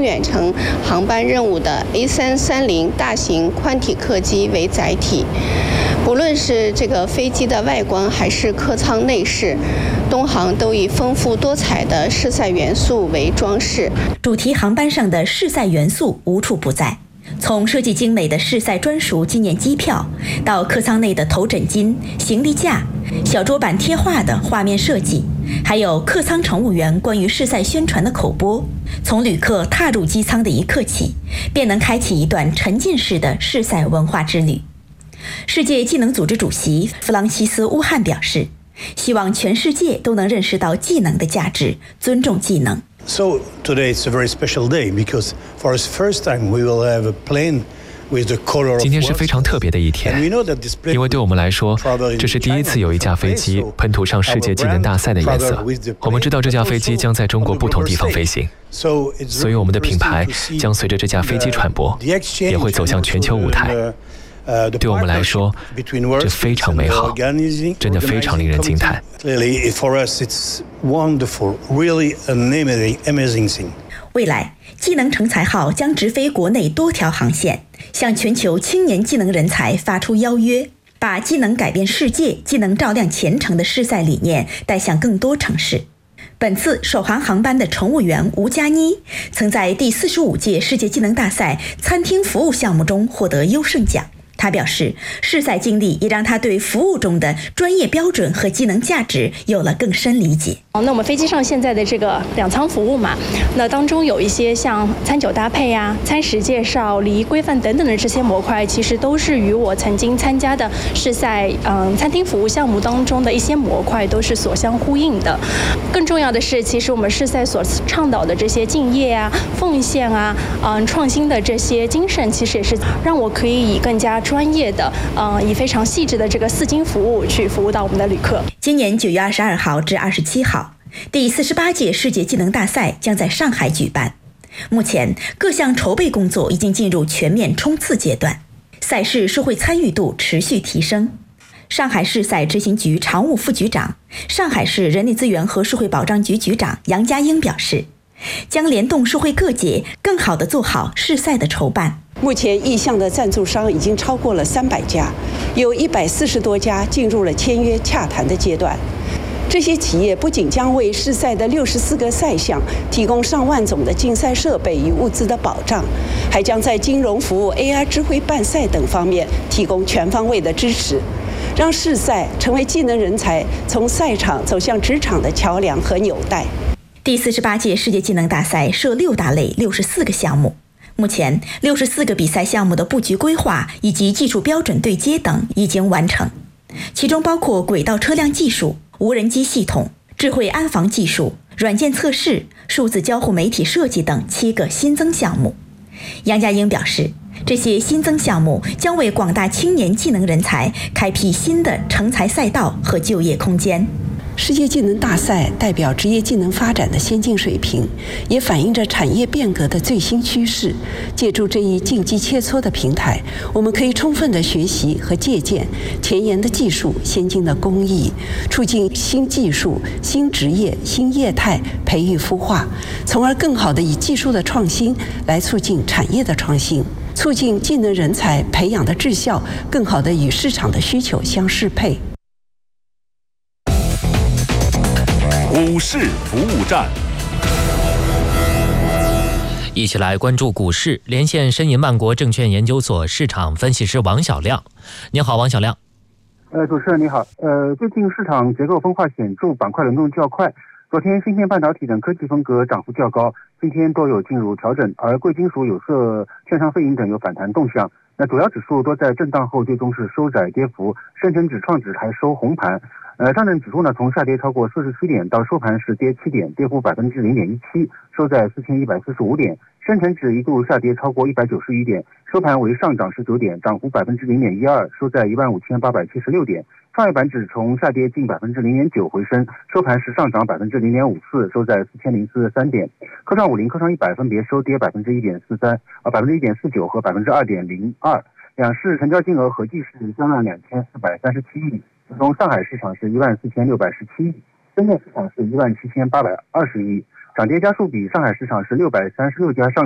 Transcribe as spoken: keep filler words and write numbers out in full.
远程航班任务的 A 三三零 大型宽体客机为载体。不论是这个飞机的外观还是客舱内饰，东航都以丰富多彩的饰赛元素为装饰。 主题航班上的饰赛元素无处不在，从设计精美的饰赛专属纪念机票，到客舱内的头枕巾、行李架、小桌板贴画的画面设计，还有客舱乘务员关于饰赛宣传的口播，从旅客踏入机舱的一刻起，便能开启一段沉浸式的饰赛文化之旅。世界技能组织主席弗朗西斯·乌汉表示，希望全世界都能认识到技能的价值，尊重技能。 So today it's a very special day because for the first time we will have a plane with the color of 今天是非常特别的一天，因为对我们来说，这是第一次有一架飞机喷涂上世界技能大赛的颜色。我们知道这架飞机将在中国不同地方飞行，所以我们的品牌将随着这架飞机传播，也会走向全球舞台。对我们来说，这非常美好，真的非常令人惊叹。 未来，技能成才号将直飞国内多条航线，向全球青年技能人才发出邀约，把技能改变世界、技能照亮前程的饰赛理念带向更多城市。本次首航航班的乘务员吴佳妮曾在第四十五届世界技能大赛餐厅服务项目中获得优胜奖。他表示，试赛经历也让他对服务中的专业标准和技能价值有了更深理解。 那我们飞机上现在的这个两舱服务嘛，那当中有一些像餐酒搭配啊、餐食介绍、礼仪规范等等的这些模块，其实都是与我曾经参加的试赛嗯餐厅服务项目当中的一些模块都是所相呼应的。更重要的是，其实我们试赛所倡导的这些敬业啊、奉献啊、嗯创新的这些精神，其实也是让我可以以更加专业的，呃，以非常细致的这个四金服务去服务到我们的旅客。 今年九月二十二号至二十七号，第四十八届世界技能大赛将在上海举办。目前，各项筹备工作已经进入全面冲刺阶段，赛事社会参与度持续提升。上海市赛执行局常务副局长、上海市人力资源和社会保障局局长杨家英表示，将联动社会各界，更好地做好试赛的筹办。 目前意向的赞助商已经超过了三百家，有一百四十多家进入了签约洽谈的阶段。这些企业不仅将为试赛的六十四个赛项提供上万种的竞赛设备与物资的保障，还将在金融服务、A R 智慧办赛等方面提供全方位的支持，让试赛成为技能人才从赛场走向职场的桥梁和纽带。 第四十八届世界技能大赛设六大类六十四个项目，目前六十四个比赛项目的布局规划以及技术标准对接等已经完成，其中包括轨道车辆技术、无人机系统、智慧安防技术、软件测试、数字交互媒体设计等七个新增项目。杨家英表示，这些新增项目将为广大青年技能人才开辟新的成才赛道和就业空间。 世界技能大赛代表职业技能发展的先进水平，也反映着产业变革的最新趋势。借助这一竞技切磋的平台，我们可以充分地学习和借鉴前沿的技术、先进的工艺，促进新技术、新职业、新业态培育孵化，从而更好地以技术的创新来促进产业的创新，促进技能人才培养的质效更好地与市场的需求相适配。 股市服务站， 一起来关注股市。连线申银万国证券研究所市场分析师王小亮。你好，王小亮。 呃，主持人你好。呃，最近市场结构分化显著，板块轮动较快。昨天芯片、半导体等科技风格涨幅较高，今天都有进入调整，而贵金属、有色、券商、费银等有反弹动向。那主要指数多在震荡后最终是收窄跌幅，深成指、创指还收红盘。呃，上证指数呢从下跌超过四十七点到收盘是跌七点，跌幅百分之零点一七，收在四千一百四十五点。深成指一度下跌超过一百九十一点，收盘为上涨十九点，涨幅百分之零点一二，收在一万五千八百七十六点。创业板指从下跌近百分之零点九回升，收盘是上涨百分之零点五四，收在四千零四十三点。科创五零、科创一百分别收跌百分之一点四三，呃百分之一点四九和百分之二点零二。两市成交金额合计是三万两千四百三十七亿。其中上海市场是一万四千六百十七亿，深圳市场是一万七千八百二十亿，涨跌家数比上海市场是六百三十六家上